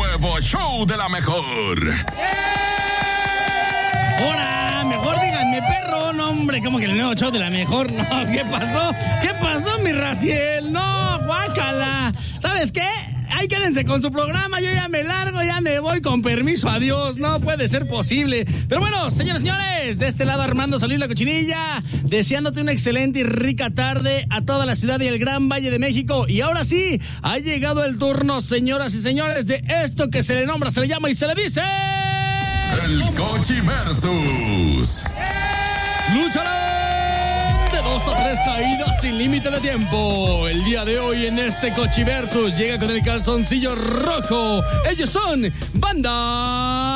nuevo show de la mejor. ¡Hola! Mejor díganme, perro. No, hombre, ¿cómo que el nuevo show de la mejor? No, ¿qué pasó? ¿Qué pasó, mi Raciel? No, guácala. ¿Sabes qué? Ahí quédense con su programa, yo ya me largo, ya me voy, con permiso, adiós, no puede ser posible. Pero bueno, señores, señores, de este lado Armando Solís La Cochinilla, deseándote una excelente y rica tarde a toda la ciudad y el Gran Valle de México. Y ahora sí, ha llegado el turno, señoras y señores, de esto que se le nombra, se le llama y se le dice... El Cochi Versus. ¡Lucharán de 2 a 3 caídas sin límite de tiempo! El día de hoy en este Cochi Versus llega con el calzoncillo rojo. Ellos son Banda